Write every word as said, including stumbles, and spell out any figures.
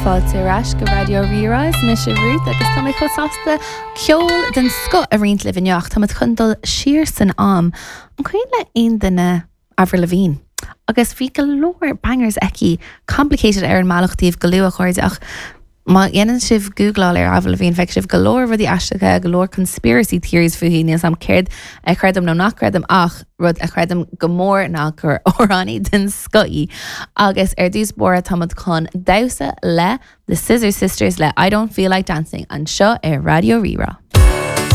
fáilteráis go radio rirás me sé rút agus tá mé chosásta ceol den sco a riint le bhneocht tá chundal siar san am an chuin le aon duine Avril Lavigne agus bhí go leor bangers eici complicated ar an máachtaíomh go luach chuirde ach má dhéanann sibh googleáil ar Avril Lavigne feic sibh go leor rudí aisteacha go leor conspiracy theories faoi níos am céird a chuirdam nó nach chuirdam ach rud a chuirdam go mór ná gur óránaí den scoí agus ar dús bóra tamad chun dása le the Scissor Sisters le I Don't Feel Like Dancing an seo ar Radio Rira.